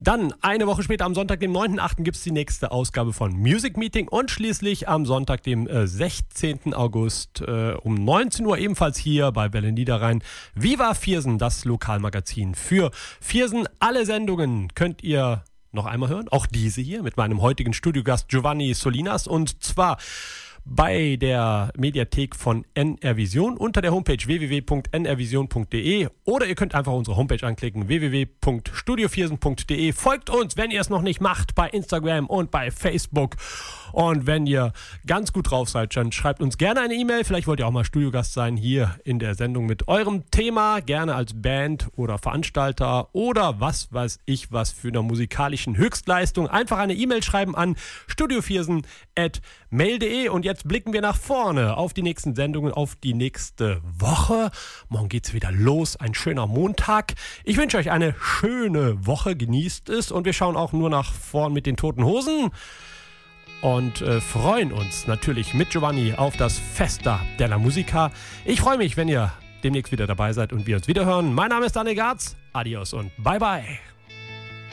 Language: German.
Dann eine Woche später, am Sonntag, dem 9.8. gibt es die nächste Ausgabe von Music Meeting und schließlich am Sonntag, dem 16. August um 19 Uhr ebenfalls hier bei Welle Niederrhein Viva Viersen, das Lokalmagazin für Viersen. Alle Sendungen könnt ihr noch einmal hören, auch diese hier mit meinem heutigen Studiogast Giovanni Solinas, und zwar bei der Mediathek von NR Vision unter der Homepage www.nrvision.de, oder ihr könnt einfach unsere Homepage anklicken, www.studioviersen.de. Folgt uns, wenn ihr es noch nicht macht, bei Instagram und bei Facebook. Und wenn ihr ganz gut drauf seid, dann schreibt uns gerne eine E-Mail. Vielleicht wollt ihr auch mal Studiogast sein hier in der Sendung mit eurem Thema, gerne als Band oder Veranstalter oder was weiß ich was für eine musikalischen Höchstleistung. Einfach eine E-Mail schreiben an studioviersen@mail.de. Und jetzt blicken wir nach vorne auf die nächsten Sendungen, auf die nächste Woche. Morgen geht's wieder los, ein schöner Montag. Ich wünsche euch eine schöne Woche, genießt es, und wir schauen auch nur nach vorn mit den Toten Hosen. Und freuen uns natürlich mit Giovanni auf das Festa della Musica. Ich freue mich, wenn ihr demnächst wieder dabei seid und wir uns wiederhören. Mein Name ist Daniel Garz. Adios und bye bye.